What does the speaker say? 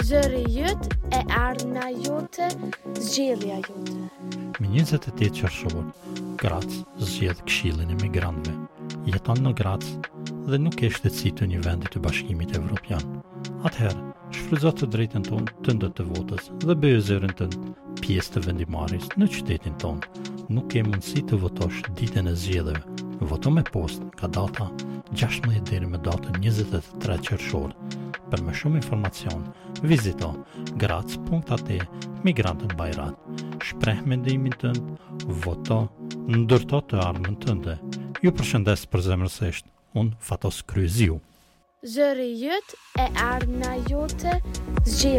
Zëri jytë e ardhna jote, zgjedhja jote. Me 28 qershor, Graz zgjedh Këshillin e Migrantëve. Jeton në Graz dhe nuk ke shtetësi të një vendi të Bashkimit Evropian. Atëherë, shfrytëzo të drejtën tonë tënde të votës dhe bëje zërin tënd pjesë të vendimarrjes në qytetin tonë. Nuk ke mundësi të votosh ditën e zgjedhjeve. Voto me postë nga data 16 deri me datën 23 qershor. Për më shumë informacion, vizito graz.at Migrantën Bajrat. Shpreh mendimin tënd, voto, ndërto të ardhmen tënde. Ju përshëndes përzemërsisht, unë Fatos Kryziu. Zëri jytë e ardhna jote, zgjedhja